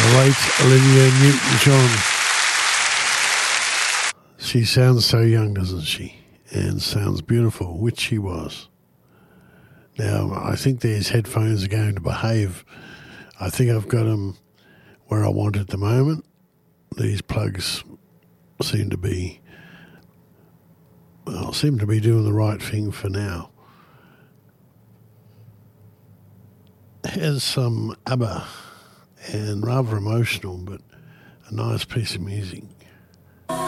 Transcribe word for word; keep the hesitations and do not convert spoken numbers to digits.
late Olivia Newton-John. She sounds so young, doesn't she? And sounds beautiful, which she was. Now, I think these headphones are going to behave. I think I've got them where I want at the moment. These plugs seem to be, well, seem to be doing the right thing for now. Here's some ABBA, and rather emotional, but a nice piece of music.